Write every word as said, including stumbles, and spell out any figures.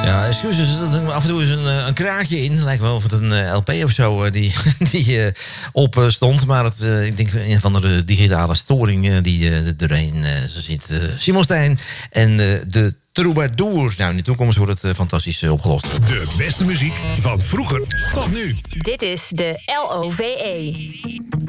Ja, excuses, er af en toe is een, een kraakje in. Het lijkt wel of het een L P of zo die, die uh, op uh, stond. Maar het, uh, ik denk een van de digitale storing uh, die uh, er doorheen uh, zit. Uh, Simon Stein en uh, de Troubadours. Nou, in de toekomst wordt het uh, fantastisch uh, opgelost. De beste muziek van vroeger tot nu. Dit is de L O V E.